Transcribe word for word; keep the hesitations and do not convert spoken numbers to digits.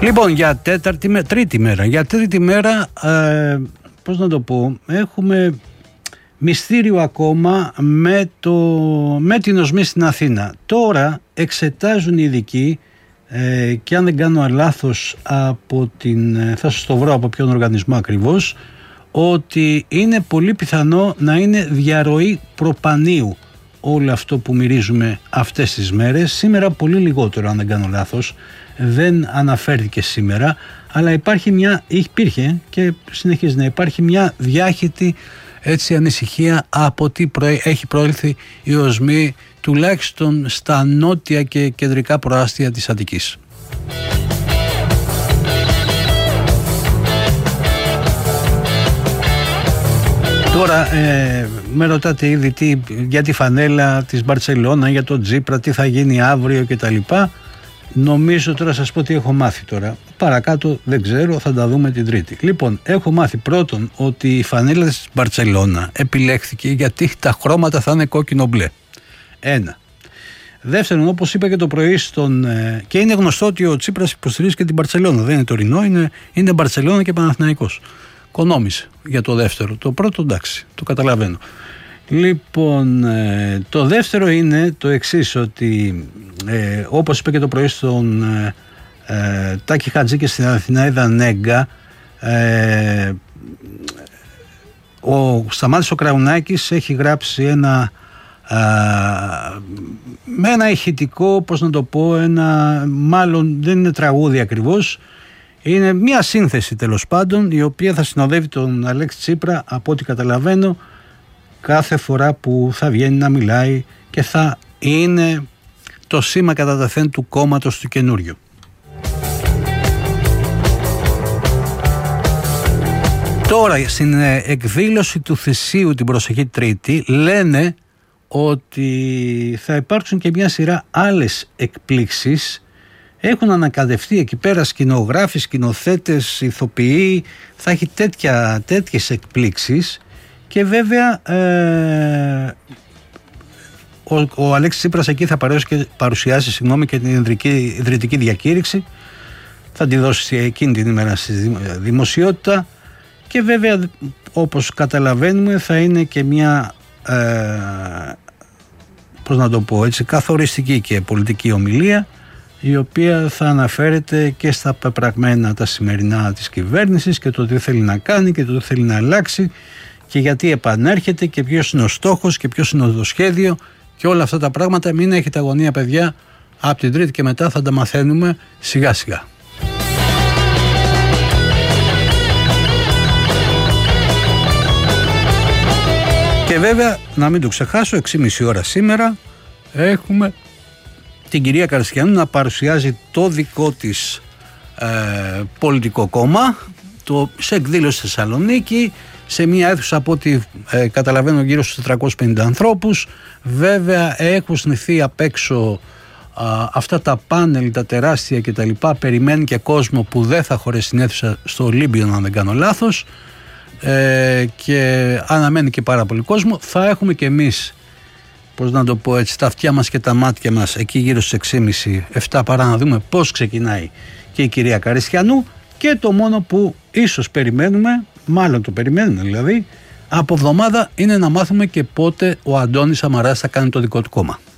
Λοιπόν, για τέταρτη, με, τρίτη μέρα, για τρίτη μέρα, ε, πώς να το πω, έχουμε μυστήριο ακόμα με, το, με την οσμή στην Αθήνα. Τώρα εξετάζουν οι ειδικοί ε, και αν δεν κάνω λάθος από την, θα σας το βρω από ποιον οργανισμό ακριβώς, ότι είναι πολύ πιθανό να είναι διαρροή προπανίου όλο αυτό που μυρίζουμε αυτές τις μέρες. Σήμερα πολύ λιγότερο, αν δεν κάνω λάθος, δεν αναφέρθηκε σήμερα, αλλά υπάρχει μια, υπήρχε και συνεχίζει να υπάρχει μια διάχυτη έτσι ανησυχία από τι προέ, έχει προέλθει η οσμή, τουλάχιστον στα νότια και κεντρικά προάστια της Αττικής. Τώρα ε, με ρωτάτε ήδη τι, για τη φανέλα της Μπαρτσελώνα, για τον Τσίπρα, τι θα γίνει αύριο κτλ. Νομίζω τώρα σας πω τι έχω μάθει τώρα. Παρακάτω δεν ξέρω, θα τα δούμε την Τρίτη. Λοιπόν, έχω μάθει πρώτον ότι η φανέλα της Μπαρτσελώνα επιλέχθηκε γιατί τα χρώματα θα είναι κόκκινο μπλε. Ένα. Δεύτερον, όπως είπα και το πρωί στον... και είναι γνωστό ότι ο Τσίπρας υποστηρίζει και την Μπαρτσελώνα. Δεν είναι τωρινό, είναι, είναι Μπαρτσελώνα και Παναθηναϊκός. Κονόμησε για το δεύτερο. Το πρώτο εντάξει, το καταλαβαίνω. Λοιπόν, ε, το δεύτερο είναι το εξής, ότι ε, όπως είπε και το πρωί στον ε, ε, Τάκη Χατζή και στην Αθηναίδα Νέγκα, ε, ο Σταμάτης ο Κραουνάκης έχει γράψει ένα ε, με ένα ηχητικό, πώς να το πω, ένα, μάλλον δεν είναι τραγούδι ακριβώς, είναι μια σύνθεση τέλος πάντων, η οποία θα συνοδεύει τον Αλέξη Τσίπρα, από ό,τι καταλαβαίνω, κάθε φορά που θα βγαίνει να μιλάει και θα είναι το σήμα κατά τεθέν του κόμματος του καινούριου. Τώρα στην εκδήλωση του Θησίου την προσεχή Τρίτη λένε ότι θα υπάρξουν και μια σειρά άλλες εκπλήξεις. Έχουν ανακατευτεί εκεί πέρα σκηνογράφοι, σκηνοθέτες, ηθοποιοί, θα έχει τέτοια, τέτοιες εκπλήξεις. Και βέβαια ε, ο, ο Αλέξης Τσίπρας εκεί θα παρουσιάσει, παρουσιάσει συγγνώμη, και την ιδρυτική, ιδρυτική διακήρυξη, θα τη δώσει εκείνη την ημέρα στη δημοσιότητα και βέβαια όπως καταλαβαίνουμε θα είναι και μια ε, πώς να το πω έτσι, καθοριστική και πολιτική ομιλία, η οποία θα αναφέρεται και στα πεπραγμένα τα σημερινά της κυβέρνησης και το τι θέλει να κάνει και το τι θέλει να αλλάξει και γιατί επανέρχεται και ποιος είναι ο στόχος και ποιος είναι το σχέδιο και όλα αυτά τα πράγματα. Μην έχετε αγωνία, παιδιά, από την Τρίτη και μετά θα τα μαθαίνουμε σιγά σιγά. Και βέβαια, να μην το ξεχάσω, έξι και μισή ώρα σήμερα έχουμε την κυρία Καριστιανού να παρουσιάζει το δικό της ε, πολιτικό κόμμα, το, σε εκδήλωση στη Θεσσαλονίκη, σε μια αίθουσα από ό,τι ε, καταλαβαίνω γύρω στους τετρακόσιους πενήντα ανθρώπους. Βέβαια έχουν σνηθεί απ' έξω α, αυτά τα πάνελ, τα τεράστια κτλ. Περιμένει και κόσμο που δεν θα χωρέσει στην αίθουσα στο Ολύμπιο, αν δεν κάνω λάθος, ε, και αναμένει και πάρα πολύ κόσμο. Θα έχουμε και εμείς, πώς να το πω έτσι, τα αυτιά μας και τα μάτια μας εκεί γύρω στις έξι και μισή επτά παρά να δούμε πώς ξεκινάει και η κυρία Καριστιανού. Και το μόνο που ίσως περιμένουμε, μάλλον το περιμένουμε δηλαδή, από εβδομάδα είναι να μάθουμε και πότε ο Αντώνης Σαμαράς θα κάνει το δικό του κόμμα.